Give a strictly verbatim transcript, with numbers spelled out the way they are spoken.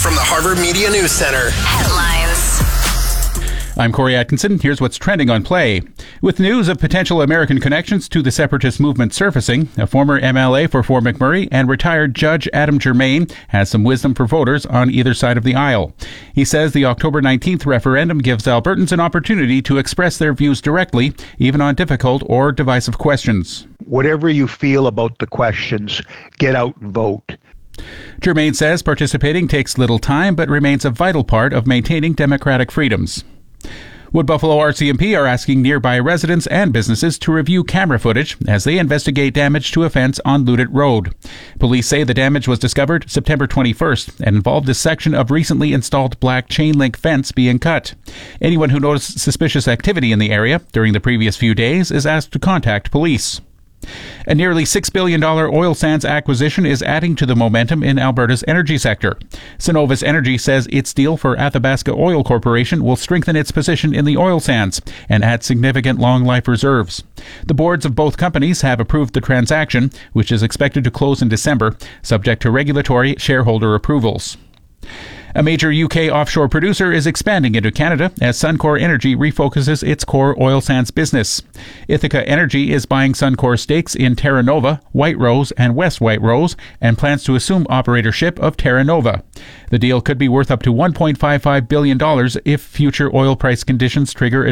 from the Harvard Media News Center. Headlines. I'm Corey Atkinson. Here's what's trending on Play. With news of potential American connections to the separatist movement surfacing, a former M L A for Fort McMurray and retired Judge Adam Germain has some wisdom for voters on either side of the aisle. He says the October nineteenth referendum gives Albertans an opportunity to express their views directly, even on difficult or divisive questions. Whatever you feel about the questions, get out and vote. Germain says participating takes little time but remains a vital part of maintaining democratic freedoms. Wood Buffalo R C M P are asking nearby residents and businesses to review camera footage as they investigate damage to a fence on Ludit Road. Police say the damage was discovered September twenty-first and involved a section of recently installed black chain link fence being cut. Anyone who noticed suspicious activity in the area during the previous few days is asked to contact police. A nearly six billion dollars oil sands acquisition is adding to the momentum in Alberta's energy sector. Cenovus Energy says its deal for Athabasca Oil Corporation will strengthen its position in the oil sands and add significant long-life reserves. The boards of both companies have approved the transaction, which is expected to close in December, subject to regulatory shareholder approvals. A major U K offshore producer is expanding into Canada as Suncor Energy refocuses its core oil sands business. Ithaca Energy is buying Suncor stakes in Terra Nova, White Rose, and West White Rose and plans to assume operatorship of Terra Nova. The deal could be worth up to one point five five billion dollars if future oil price conditions trigger